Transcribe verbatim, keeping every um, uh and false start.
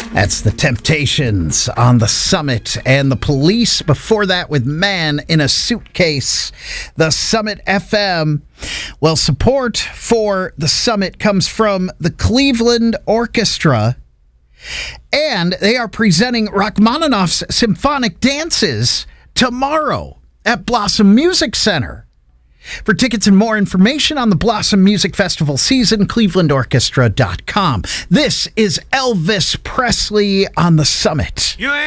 That's the Temptations on the Summit, and the Police before that with Man in a Suitcase. The Summit F M. Well, support for the Summit comes from the Cleveland Orchestra, and they are presenting Rachmaninoff's Symphonic Dances tomorrow at Blossom Music Center. For tickets and more information on the Blossom Music Festival season, cleveland orchestra dot com. This is Elvis Presley on the Summit. You